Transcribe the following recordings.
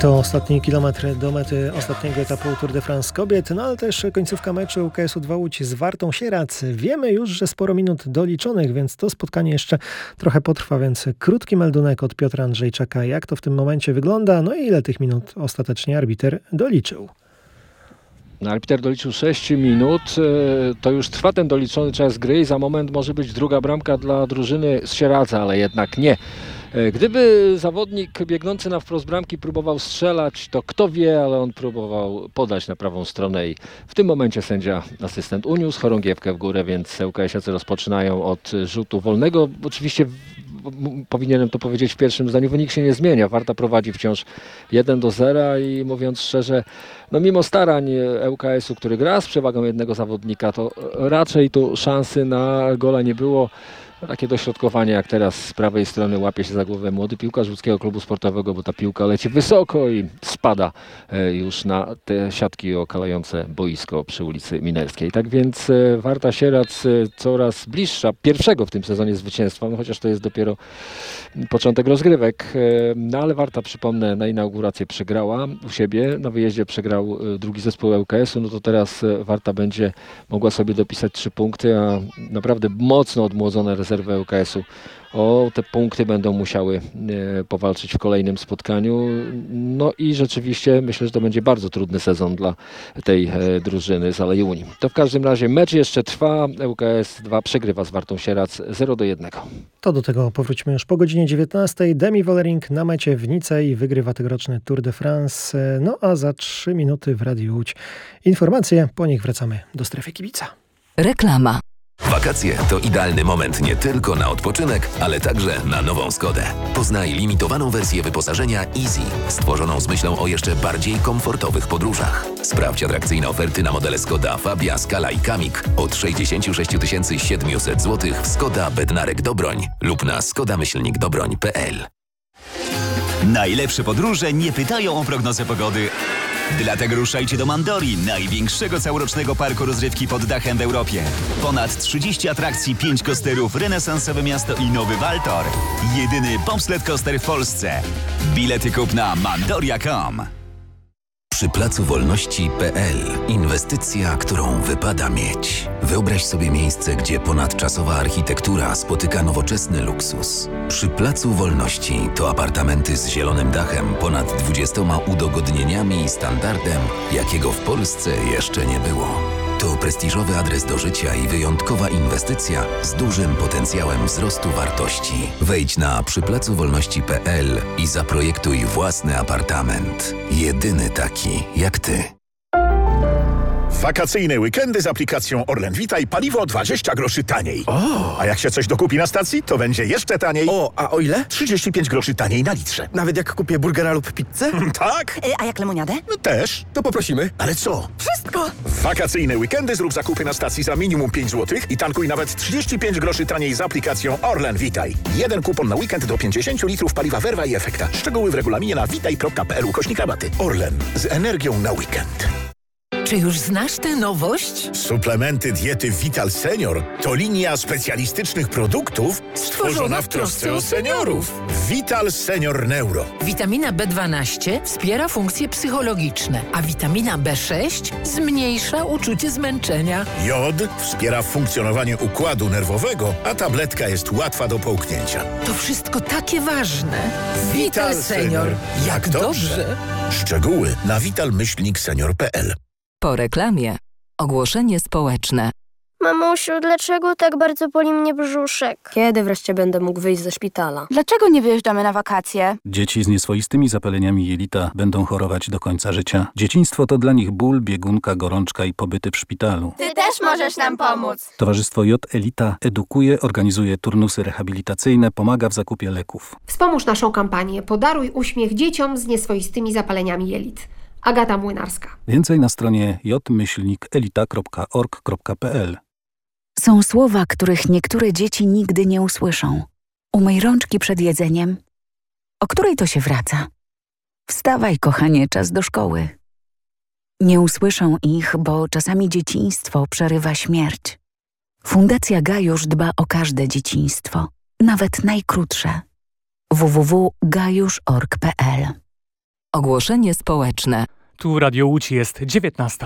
To ostatni kilometr do mety ostatniego etapu Tour de France kobiet, no ale też końcówka meczu UKS-u 2 Łódź z Wartą Sieradz. Wiemy już, że sporo minut doliczonych, więc to spotkanie jeszcze trochę potrwa, więc krótki meldunek od Piotra Andrzejczaka. Jak to w tym momencie wygląda? No i ile tych minut ostatecznie arbiter doliczył? Arbiter doliczył 6 minut, to już trwa ten doliczony czas gry i za moment może być druga bramka dla drużyny z Sieradza, ale jednak nie. Gdyby zawodnik biegnący na wprost bramki próbował strzelać, to kto wie, ale on próbował podać na prawą stronę i w tym momencie sędzia asystent uniósł chorągiewkę w górę, więc ŁKS-iacy rozpoczynają od rzutu wolnego. Oczywiście powinienem to powiedzieć w pierwszym zdaniu, wynik się nie zmienia. Warta prowadzi wciąż 1-0 i mówiąc szczerze, no mimo starań ŁKS-u, który gra z przewagą jednego zawodnika, to raczej tu szansy na gola nie było. Takie dośrodkowanie jak teraz z prawej strony łapie się za głowę młody piłkarz łódzkiego klubu sportowego, bo ta piłka leci wysoko i spada już na te siatki okalające boisko przy ulicy Minerskiej. Tak więc Warta Sieradz coraz bliższa pierwszego w tym sezonie zwycięstwa, no chociaż to jest dopiero początek rozgrywek. No ale Warta, przypomnę, na inaugurację przegrała u siebie, na wyjeździe przegrał drugi zespół ŁKS-u, no to teraz Warta będzie mogła sobie dopisać 3 punkty, a naprawdę mocno odmłodzone rezerwy ŁKS-u o te punkty będą musiały powalczyć w kolejnym spotkaniu. No i rzeczywiście myślę, że to będzie bardzo trudny sezon dla tej drużyny z Alei Unii. To w każdym razie mecz jeszcze trwa. ŁKS 2 przegrywa z Wartą Sieradz 0-1. To do tego powróćmy już po godzinie 19. Demi Wollering na mecie w Nicei wygrywa tegoroczny Tour de France. No a za 3 minuty w Radiu Łódź informacje, po nich wracamy do strefy kibica. Reklama. Wakacje to idealny moment nie tylko na odpoczynek, ale także na nową Skodę. Poznaj limitowaną wersję wyposażenia Easy, stworzoną z myślą o jeszcze bardziej komfortowych podróżach. Sprawdź atrakcyjne oferty na modele Skoda Fabia, Scala i Kamik od 66 700 zł w Skoda Bednarek Dobroń lub na skoda-dobroń.pl. Najlepsze podróże nie pytają o prognozę pogody. Dlatego ruszajcie do Mandori, największego całorocznego parku rozrywki pod dachem w Europie. Ponad 30 atrakcji, 5 coasterów, renesansowe miasto i nowy Waltor. Jedyny bobsled coaster w Polsce. Bilety kup na mandoria.com. Przy Placu Wolności.pl inwestycja, którą wypada mieć. Wyobraź sobie miejsce, gdzie ponadczasowa architektura spotyka nowoczesny luksus. Przy Placu Wolności to apartamenty z zielonym dachem, ponad 20 udogodnieniami i standardem, jakiego w Polsce jeszcze nie było. To prestiżowy adres do życia i wyjątkowa inwestycja z dużym potencjałem wzrostu wartości. Wejdź na przyplacowolności.pl i zaprojektuj własny apartament. Jedyny taki jak ty. Wakacyjne weekendy z aplikacją Orlen Witaj, paliwo 20 groszy taniej. O! A jak się coś dokupi na stacji, to będzie jeszcze taniej. A o ile? 35 groszy taniej na litrze. Nawet jak kupię burgera lub pizzę? Tak? A jak lemoniadę? Też. To poprosimy. Ale co? Wszystko! W wakacyjne weekendy zrób zakupy na stacji za minimum 5 zł i tankuj nawet 35 groszy taniej z aplikacją Orlen Witaj. Jeden kupon na weekend do 50 litrów paliwa Verva i Efekta. Szczegóły w regulaminie na witaj.pl/rabaty. Orlen. Z energią na weekend. Czy już znasz tę nowość? Suplementy diety Vital Senior to linia specjalistycznych produktów stworzona w trosce o seniorów. Vital Senior Neuro. Witamina B12 wspiera funkcje psychologiczne, a witamina B6 zmniejsza uczucie zmęczenia. Jod wspiera funkcjonowanie układu nerwowego, a tabletka jest łatwa do połknięcia. To wszystko takie ważne. Vital Senior. Jak dobrze! Szczegóły na vital-senior.pl. Po reklamie. Ogłoszenie społeczne. Mamusiu, dlaczego tak bardzo boli mnie brzuszek? Kiedy wreszcie będę mógł wyjść ze szpitala? Dlaczego nie wyjeżdżamy na wakacje? Dzieci z nieswoistymi zapaleniami jelita będą chorować do końca życia. Dzieciństwo to dla nich ból, biegunka, gorączka i pobyty w szpitalu. Ty też możesz nam pomóc. Towarzystwo J Elita edukuje, organizuje turnusy rehabilitacyjne, pomaga w zakupie leków. Wspomóż naszą kampanię Podaruj uśmiech dzieciom z nieswoistymi zapaleniami jelit. Agata Młynarska. Więcej na stronie j-elita.org.pl. Są słowa, których niektóre dzieci nigdy nie usłyszą. Umyj rączki przed jedzeniem. O której to się wraca? Wstawaj, kochanie, czas do szkoły. Nie usłyszą ich, bo czasami dzieciństwo przerywa śmierć. Fundacja Gajusz dba o każde dzieciństwo, nawet najkrótsze. www.gajusz.org.pl Ogłoszenie społeczne. Tu Radio Łódź, jest 19.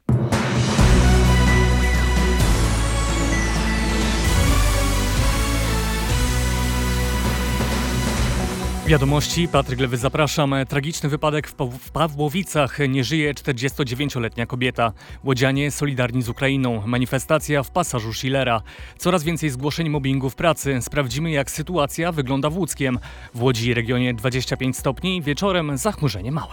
Wiadomości, Patryk Lewy, zapraszam. Tragiczny wypadek w Pawłowicach. Nie żyje 49-letnia kobieta. Łodzianie solidarni z Ukrainą. Manifestacja w pasażu Schillera. Coraz więcej zgłoszeń mobbingu w pracy. Sprawdzimy, jak sytuacja wygląda w Łódzkiem. W Łodzi i regionie 25 stopni, wieczorem zachmurzenie małe.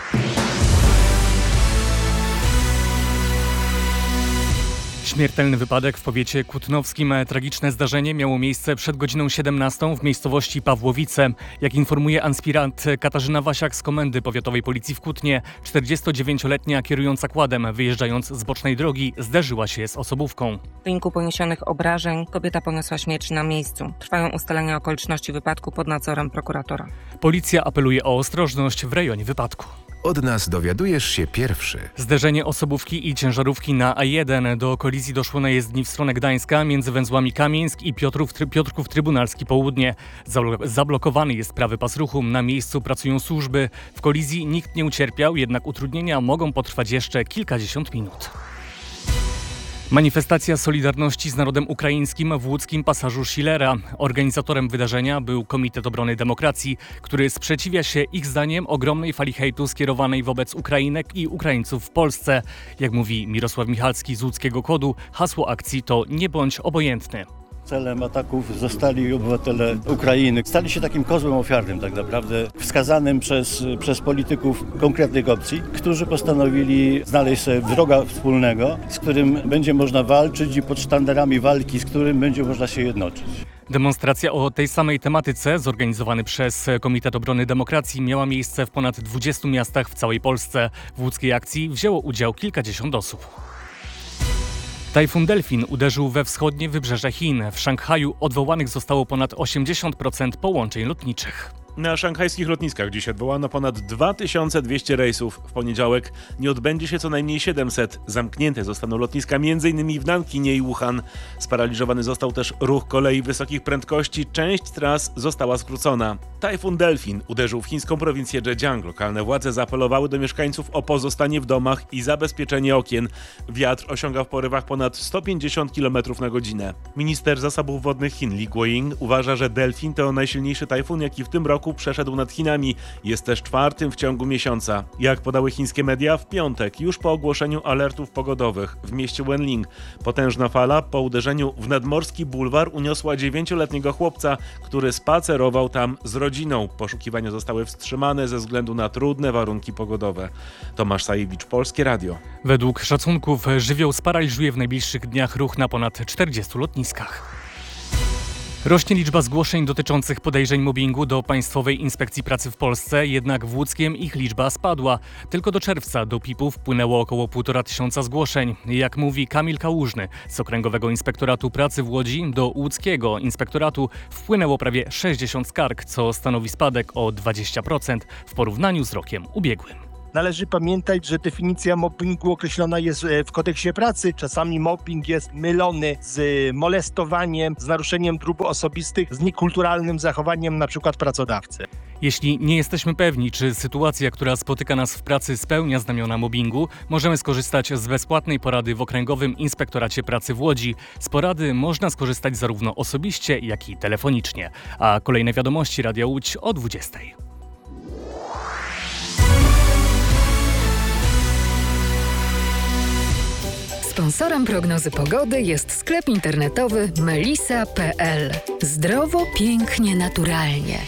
Śmiertelny wypadek w powiecie kutnowskim. Tragiczne zdarzenie miało miejsce przed godziną 17 w miejscowości Pawłowice. Jak informuje aspirant Katarzyna Wasiak z Komendy Powiatowej Policji w Kutnie, 49-letnia kierująca kładem, wyjeżdżając z bocznej drogi, zderzyła się z osobówką. W wyniku poniesionych obrażeń kobieta poniosła śmierć na miejscu. Trwają ustalenia okoliczności wypadku pod nadzorem prokuratora. Policja apeluje o ostrożność w rejonie wypadku. Od nas dowiadujesz się pierwszy. Zderzenie osobówki i ciężarówki na A1. Do kolizji doszło na jezdni w stronę Gdańska między węzłami Kamieńsk i Piotrków Trybunalski Południe. Zablokowany jest prawy pas ruchu. Na miejscu pracują służby. W kolizji nikt nie ucierpiał, jednak utrudnienia mogą potrwać jeszcze kilkadziesiąt minut. Manifestacja solidarności z narodem ukraińskim w łódzkim pasażu Schillera. Organizatorem wydarzenia był Komitet Obrony Demokracji, który sprzeciwia się ich zdaniem ogromnej fali hejtu skierowanej wobec Ukrainek i Ukraińców w Polsce. Jak mówi Mirosław Michalski z łódzkiego KOD-u, hasło akcji to "Nie bądź obojętny". Celem ataków zostali obywatele Ukrainy. Stali się takim kozłem ofiarnym tak naprawdę, wskazanym przez polityków konkretnych opcji, którzy postanowili znaleźć sobie wroga wspólnego, z którym będzie można walczyć i pod sztandarami walki, z którym będzie można się jednoczyć. Demonstracja o tej samej tematyce, zorganizowany przez Komitet Obrony Demokracji, miała miejsce w ponad 20 miastach w całej Polsce. W łódzkiej akcji wzięło udział kilkadziesiąt osób. Tajfun Delfin uderzył we wschodnie wybrzeże Chin. W Szanghaju odwołanych zostało ponad 80% połączeń lotniczych. Na szanghajskich lotniskach dziś odwołano ponad 2200 rejsów. W poniedziałek nie odbędzie się co najmniej 700. Zamknięte zostaną lotniska m.in. w Nankinie i Wuhan. Sparaliżowany został też ruch kolei wysokich prędkości. Część tras została skrócona. Tajfun Delfin uderzył w chińską prowincję Zhejiang. Lokalne władze zaapelowały do mieszkańców o pozostanie w domach i zabezpieczenie okien. Wiatr osiąga w porywach ponad 150 km na godzinę. Minister zasobów wodnych Chin Li Guoying uważa, że Delfin to najsilniejszy tajfun, jaki w tym roku przeszedł nad Chinami. Jest też czwartym w ciągu miesiąca. Jak podały chińskie media, w piątek, już po ogłoszeniu alertów pogodowych w mieście Wenling, potężna fala po uderzeniu w nadmorski bulwar uniosła 9-letniego chłopca, który spacerował tam z rodziną. Poszukiwania zostały wstrzymane ze względu na trudne warunki pogodowe. Tomasz Sajewicz, Polskie Radio. Według szacunków żywioł sparaliżuje w najbliższych dniach ruch na ponad 40 lotniskach. Rośnie liczba zgłoszeń dotyczących podejrzeń mobbingu do Państwowej Inspekcji Pracy w Polsce, jednak w Łódzkiem ich liczba spadła. Tylko do czerwca do PIP-u wpłynęło około 1500 zgłoszeń. Jak mówi Kamil Kałużny z Okręgowego Inspektoratu Pracy w Łodzi, do Łódzkiego Inspektoratu wpłynęło prawie 60 skarg, co stanowi spadek o 20% w porównaniu z rokiem ubiegłym. Należy pamiętać, że definicja mobbingu określona jest w kodeksie pracy. Czasami mobbing jest mylony z molestowaniem, z naruszeniem dóbr osobistych, z niekulturalnym zachowaniem np. pracodawcy. Jeśli nie jesteśmy pewni, czy sytuacja, która spotyka nas w pracy, spełnia znamiona mobbingu, możemy skorzystać z bezpłatnej porady w Okręgowym Inspektoracie Pracy w Łodzi. Z porady można skorzystać zarówno osobiście, jak i telefonicznie. A kolejne wiadomości Radia Łódź o 20:00. Sponsorem prognozy pogody jest sklep internetowy melisa.pl. Zdrowo, pięknie, naturalnie.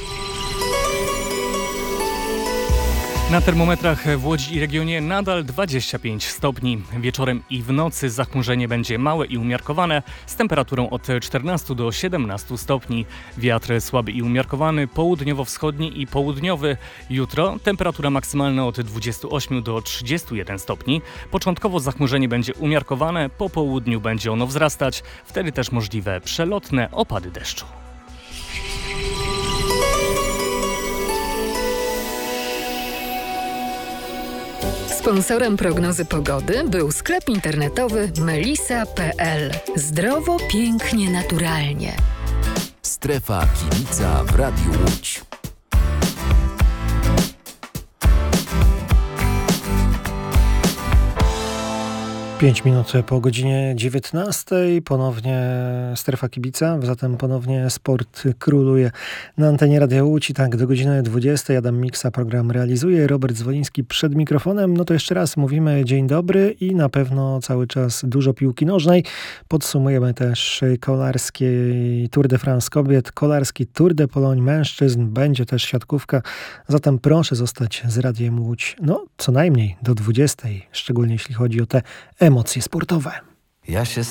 Na termometrach w Łodzi i regionie nadal 25 stopni. Wieczorem i w nocy zachmurzenie będzie małe i umiarkowane z temperaturą od 14 do 17 stopni. Wiatr słaby i umiarkowany, południowo-wschodni i południowy. Jutro temperatura maksymalna od 28 do 31 stopni. Początkowo zachmurzenie będzie umiarkowane, po południu będzie ono wzrastać. Wtedy też możliwe przelotne opady deszczu. Sponsorem prognozy pogody był sklep internetowy melisa.pl. Zdrowo, pięknie, naturalnie. Strefa kibica w Radiu Łódź. 5 minut po godzinie 19. Ponownie strefa kibica, zatem ponownie sport króluje na antenie Radia Łódź. I tak do godziny 20. Adam Miksa program realizuje. Robert Zwoliński przed mikrofonem. No to jeszcze raz mówimy dzień dobry i na pewno cały czas dużo piłki nożnej. Podsumujemy też kolarski Tour de France kobiet, kolarski Tour de Pologne mężczyzn. Będzie też siatkówka. Zatem proszę zostać z Radiem Łódź. No co najmniej do 20. Szczególnie jeśli chodzi o te emocje sportowe. Ja się